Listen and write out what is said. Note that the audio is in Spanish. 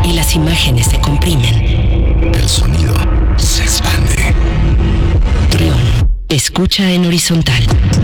y las imágenes se comprimen. El sonido se expande. Trión, escucha en horizontal.